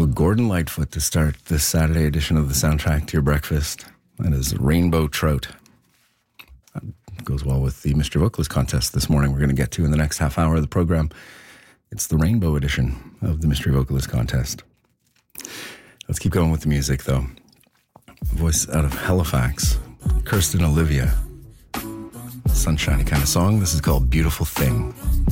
little Gordon Lightfoot to start this Saturday edition of the Soundtrack to Your Breakfast. That is Rainbow Trout. That goes well with the Mystery Vocalist contest this morning we're going to get to in the next half hour of the program. It's the Rainbow edition of the Mystery Vocalist contest. Let's keep going with the music, though. Voice out of Halifax, Kirsten Olivia. Sunshiny kind of song. This is called Beautiful Thing.